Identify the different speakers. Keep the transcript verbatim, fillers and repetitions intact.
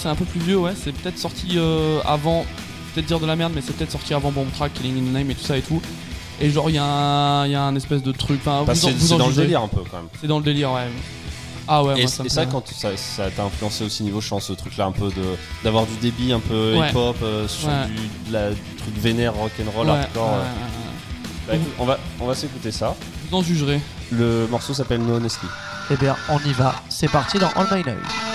Speaker 1: c'est un peu plus vieux, ouais. C'est peut-être sorti euh, avant, peut-être dire de la merde, mais c'est peut-être sorti avant Bomb Track, Killing in the Name et tout ça et tout. Et genre, il y, y a un espèce de truc. Enfin,
Speaker 2: bah,
Speaker 1: vous
Speaker 2: c'est
Speaker 1: en, vous
Speaker 2: c'est
Speaker 1: en
Speaker 2: dans
Speaker 1: jugez.
Speaker 2: le délire un peu quand même.
Speaker 1: C'est dans le délire, ouais. Ah ouais,
Speaker 2: et
Speaker 1: moi, ça
Speaker 2: et
Speaker 1: me
Speaker 2: ça,
Speaker 1: fait-
Speaker 2: quand ça, ça t'a influencé aussi niveau chant, ce truc-là un peu de d'avoir du débit un peu
Speaker 1: Ouais.
Speaker 2: hip-hop, euh, sur
Speaker 1: Ouais.
Speaker 2: du, de la, du truc vénère, rock'n'roll,
Speaker 1: ouais,
Speaker 2: hardcore.
Speaker 1: ouais,
Speaker 2: euh.
Speaker 1: ouais, ouais.
Speaker 2: Bah, écoute, on va on va s'écouter ça.
Speaker 1: Vous en jugerez.
Speaker 2: Le morceau s'appelle No Honesty.
Speaker 3: Eh bien, on y va. C'est parti dans All My Life.